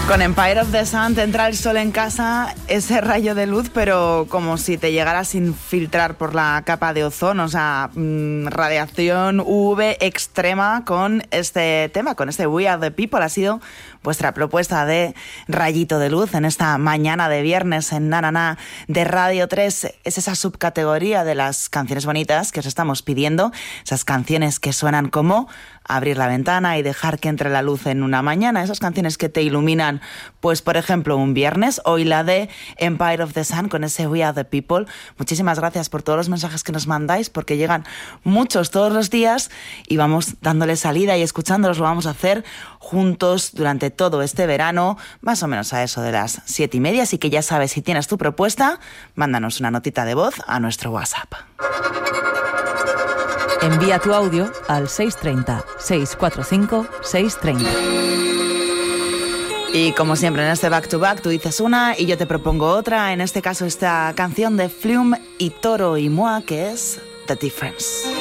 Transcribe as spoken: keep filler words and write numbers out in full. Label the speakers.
Speaker 1: Con Empire of the Sun te entra el sol en casa, ese rayo de luz, pero como si te llegara sin filtrar por la capa de ozono, o sea, mmm, radiación U V extrema con este tema, con este We Are the People. Ha sido vuestra propuesta de rayito de luz en esta mañana de viernes en Na Na Na de Radio tres. Es esa subcategoría de las canciones bonitas que os estamos pidiendo, esas canciones que suenan como abrir la ventana y dejar que entre la luz en una mañana, esas canciones que te iluminan, pues por ejemplo un viernes. Hoy la de Empire of the Sun con ese We Are the People. Muchísimas gracias por todos los mensajes que nos mandáis, porque llegan muchos todos los días y vamos dándole salida y escuchándolos. Lo vamos a hacer juntos durante todo este verano, más o menos a eso de las siete y media. Así que ya sabes, si tienes tu propuesta, mándanos una notita de voz a nuestro WhatsApp.
Speaker 2: Envía tu audio al seis tres cero, seis cuatro cinco, seis tres cero.
Speaker 1: Y como siempre en este back to back tú dices una y yo te propongo otra. En este caso esta canción de Flume y Toro y Moi, que es The Difference.